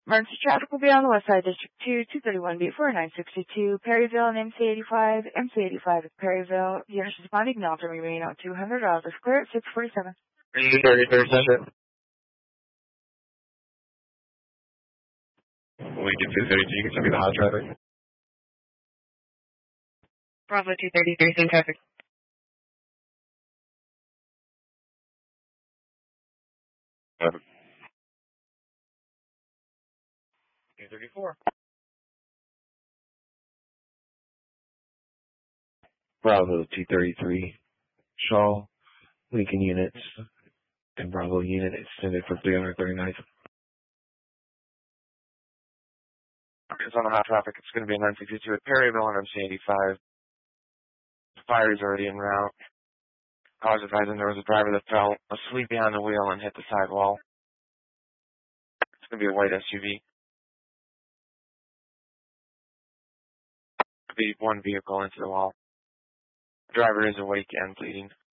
Emergency traffic will be on the west side, District 2, 231B, 4962, Perryville and MC85. MC85 at Perryville. Units responding, now to remain out 200. I'll just clear at 647. 3037. We get 232, you can send me the hot traffic. Bravo 233, same traffic. Traffic. 234. Bravo 233, Shaw, Lincoln units, and Bravo unit extended for 339. It's on the hot traffic. It's going to be a 962 at Perryville and MC85. The fire is already en route. I was advising there was a driver that fell asleep behind the wheel and hit the sidewall. It's going to be a white SUV. Could be one vehicle into the wall. The driver is awake and bleeding.